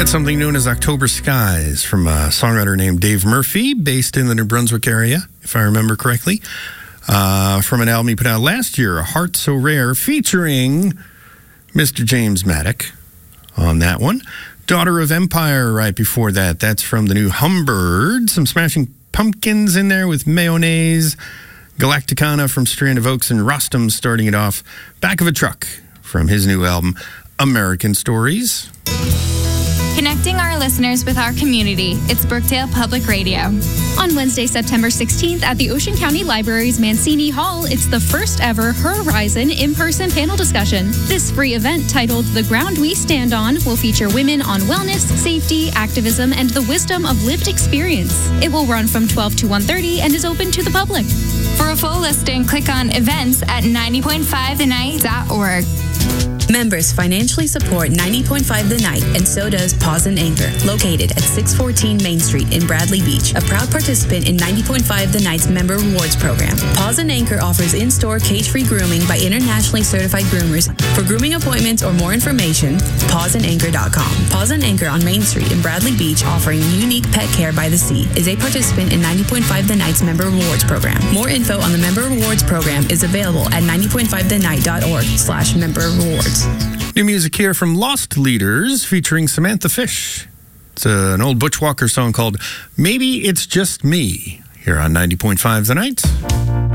That's something known as October Skies from a songwriter named Dave Murphy, based in the New Brunswick area, if I remember correctly. From an album he put out last year, A Heart So Rare, featuring Mr. James Maddock on that one. Daughter of Empire right before that. That's from the new Humbird. Some Smashing Pumpkins in there with Mayonnaise. Galacticana from Strand of Oaks, and Rostam starting it off. Back of a Truck from his new album, American Stories. Connecting our listeners with our community, it's Brookdale Public Radio. On Wednesday, September 16th at the Ocean County Library's Mancini Hall, it's the first ever Horizon in-person panel discussion. This free event, titled The Ground We Stand On, will feature women on wellness, safety, activism, and the wisdom of lived experience. It will run from 12 to 1:30 and is open to the public. For a full listing, click on events at 90.5thenight.org. Members financially support 90.5 The Night, and so does Paws and Anchor, located at 614 Main Street in Bradley Beach, a proud participant in 90.5 The Night's Member Rewards Program. Paws and Anchor offers in-store cage-free grooming by internationally certified groomers. For grooming appointments or more information, pawsandanchor.com. Paws and Anchor on Main Street in Bradley Beach, offering unique pet care by the sea, is a participant in 90.5 The Night's Member Rewards Program. More info on the Member Rewards Program is available at 90.5thenight.org/member rewards. New music here from Lost Leaders featuring Samantha Fish. It's an old Butch Walker song called Maybe It's Just Me here on 90.5 The Night.